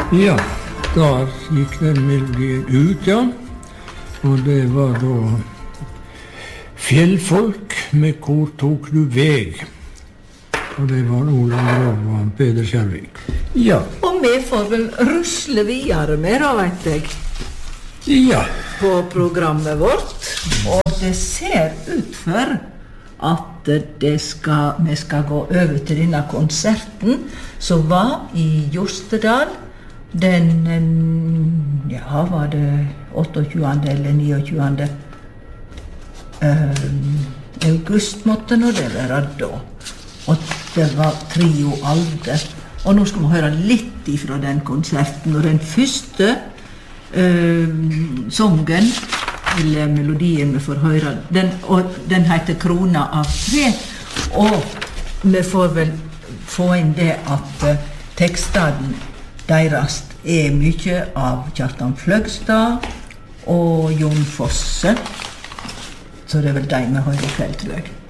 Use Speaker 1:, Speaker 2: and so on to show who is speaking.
Speaker 1: Ja, da gikk den melodien ut, ja. Og det var da Fjellfolk med Hvor tok du veg? Og det var Olav Grov og Peder Kjærvik. Ja.
Speaker 2: Og vi får vel rusle videre med, da, vet jeg.
Speaker 1: Ja.
Speaker 2: På programmet vårt. Og det ser ut for at vi skal gå over til denne konserten som var i Jostedal den, ja, var det 28. eller 29. August måtte nå det være da. Og det var Trio Alde. Og nå skal vi høre litt ifra den konserten. Og den første songen, eller melodien vi får høre, den heter Krona av tre. Og vi får vel få inn det at tekstene deres mye av Kjartan Fløgstad og Jon Fosse. Så det er vel de vi hører i kveld, tror jeg.